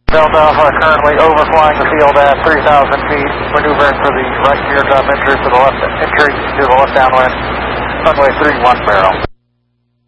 Delta Alpha currently overflying the field at 3,000 feet, maneuvering for the right gear drop entry for the left entry to the left downwind, runway 31 barrel.